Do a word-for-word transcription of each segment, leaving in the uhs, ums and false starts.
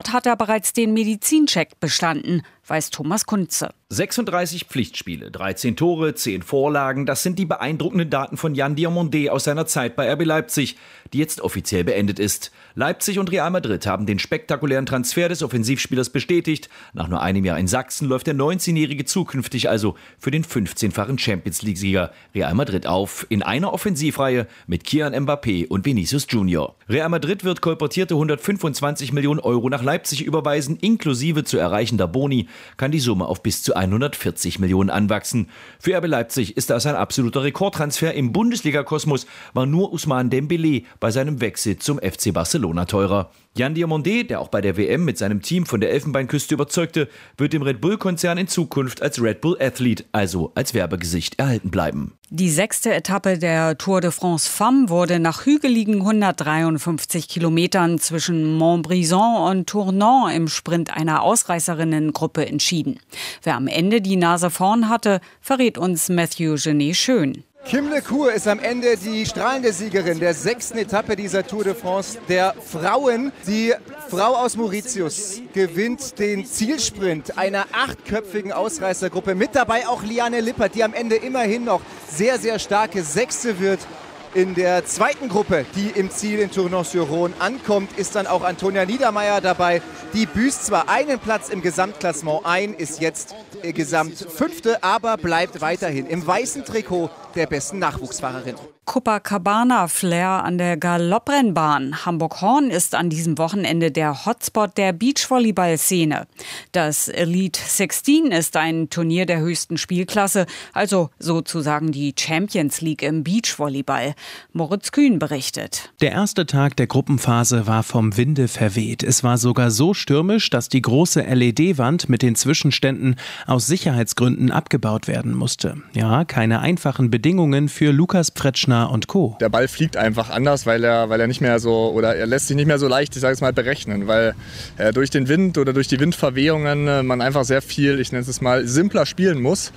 Dort hat er bereits den Medizincheck bestanden, weiß Thomas Kunze. sechsunddreißig Pflichtspiele, dreizehn Tore, zehn Vorlagen, das sind die beeindruckenden Daten von Yann Diomandé aus seiner Zeit bei R B Leipzig, die jetzt offiziell beendet ist. Leipzig und Real Madrid haben den spektakulären Transfer des Offensivspielers bestätigt. Nach nur einem Jahr in Sachsen läuft der neunzehnjährige zukünftig also für den fünfzehnfachen Champions-League-Sieger Real Madrid auf, in einer Offensivreihe mit Kylian Mbappé und Vinicius Junior. Real Madrid wird kolportierte hundertfünfundzwanzig Millionen Euro nach Leipzig überweisen, inklusive zu erreichender Boni kann die Summe auf bis zu hundertvierzig Millionen anwachsen. Für R B Leipzig ist das ein absoluter Rekordtransfer. Im Bundesliga-Kosmos war nur Ousmane Dembélé bei seinem Wechsel zum F C Barcelona teurer. Yann Diomandé, der auch bei der W M mit seinem Team von der Elfenbeinküste überzeugte, wird dem Red Bull-Konzern in Zukunft als Red Bull Athlete, also als Werbegesicht, erhalten bleiben. Die sechste Etappe der Tour de France Femmes wurde nach hügeligen hundertdreiundfünfzig Kilometern zwischen Montbrison und Tournon im Sprint einer Ausreißerinnengruppe entschieden. Wer am Ende die Nase vorn hatte, verrät uns Mathieu Genet schön. Kim LeCour ist am Ende die strahlende Siegerin der sechsten Etappe dieser Tour de France der Frauen. Die Frau aus Mauritius gewinnt den Zielsprint einer achtköpfigen Ausreißergruppe. Mit dabei auch Liane Lippert, die am Ende immerhin noch sehr, sehr starke Sechste wird. In der zweiten Gruppe, die im Ziel in Tournon-sur-Rhône ankommt, ist dann auch Antonia Niedermeier dabei. Die büßt zwar einen Platz im Gesamtklassement ein, ist jetzt Gesamtfünfte, aber bleibt weiterhin im weißen Trikot der besten Nachwuchsfahrerin. Copacabana Flair an der Galopprennbahn. Hamburg-Horn ist an diesem Wochenende der Hotspot der Beachvolleyball-Szene. Das Elite sechzehn ist ein Turnier der höchsten Spielklasse, also sozusagen die Champions League im Beachvolleyball. Moritz Kühn berichtet. Der erste Tag der Gruppenphase war vom Winde verweht. Es war sogar so stürmisch, dass die große L E D-Wand mit den Zwischenständen aus Sicherheitsgründen abgebaut werden musste. Ja, keine einfachen Bedingungen für Lukas Pfretschner und Co. Der Ball fliegt einfach anders, weil er, weil er nicht mehr so, oder er lässt sich nicht mehr so leicht, ich sage es mal, berechnen, weil äh, durch den Wind oder durch die Windverwehungen äh, man einfach sehr viel, ich nenne es mal, simpler spielen muss.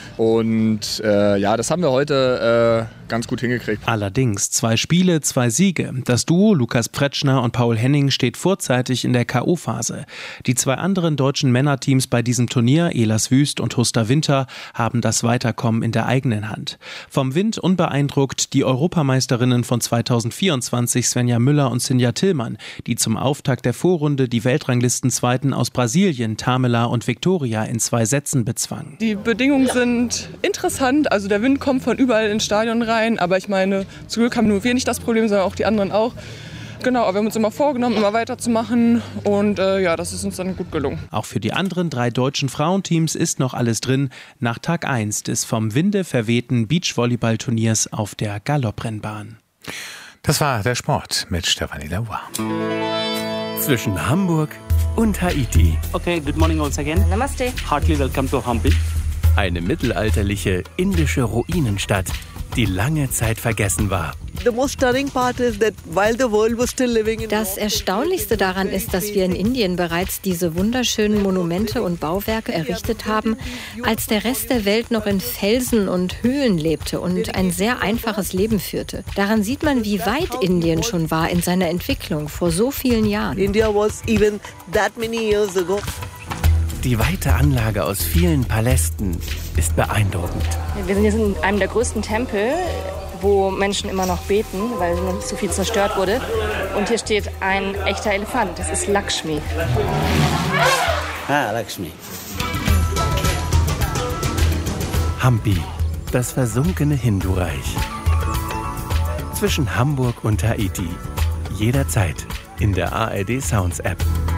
Und äh, ja, das haben wir heute äh, ganz gut hingekriegt. Allerdings zwei Spiele, zwei Siege. Das Duo Lukas Pfretschner und Paul Henning steht vorzeitig in der K O-Phase. Die zwei anderen deutschen Männerteams bei diesem Turnier, Elas Wüst und Huster Winter, haben das Weiterkommen in der eigenen Hand. Vom Wind unbeeindruckt die Europameisterinnen von zweitausendvierundzwanzig Svenja Müller und Sinja Tillmann, die zum Auftakt der Vorrunde die Weltranglistenzweiten aus Brasilien, Tamela und Victoria, in zwei Sätzen bezwangen. Die Bedingungen sind interessant, also der Wind kommt von überall ins Stadion rein, aber ich meine, zum Glück haben nur wir nicht das Problem, sondern auch die anderen auch. Genau, aber wir haben uns immer vorgenommen, immer weiterzumachen und äh, ja, das ist uns dann gut gelungen. Auch für die anderen drei deutschen Frauenteams ist noch alles drin nach Tag eins des vom Winde verwehten Beachvolleyball-Turniers auf der Galopprennbahn. Das war der Sport mit Stefanie Lavoie. Zwischen Hamburg und Haiti. Okay, good morning once again. Namaste. Heartily welcome to Hampi. Eine mittelalterliche indische Ruinenstadt, die lange Zeit vergessen war. Das Erstaunlichste daran ist, dass wir in Indien bereits diese wunderschönen Monumente und Bauwerke errichtet haben, als der Rest der Welt noch in Felsen und Höhlen lebte und ein sehr einfaches Leben führte. Daran sieht man, wie weit Indien schon war in seiner Entwicklung vor so vielen Jahren. Die weite Anlage aus vielen Palästen ist beeindruckend. Wir sind jetzt in einem der größten Tempel, wo Menschen immer noch beten, weil noch nicht so viel zerstört wurde. Und hier steht ein echter Elefant, das ist Lakshmi. Ah, Lakshmi. Hampi, das versunkene Hindu-Reich. Zwischen Hamburg und Haiti. Jederzeit in der A R D Sounds App.